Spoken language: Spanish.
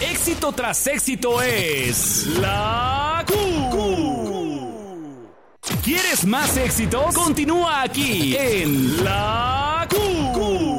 Éxito tras éxito es la Q. ¿Quieres más éxitos? Continúa aquí en la Q.